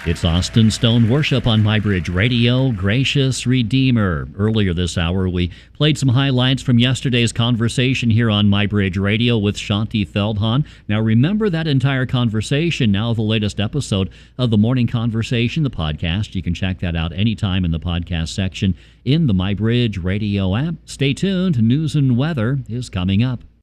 It's Austin Stone Worship on MyBridge Radio, Gracious Redeemer. Earlier this hour, we played some highlights from yesterday's conversation here on MyBridge Radio with Shaunti Feldhahn. Now, remember that entire conversation, now the latest episode of the Morning Conversation, the podcast. You can check that out anytime in the podcast section in the MyBridge Radio app. Stay tuned. News and weather is coming up.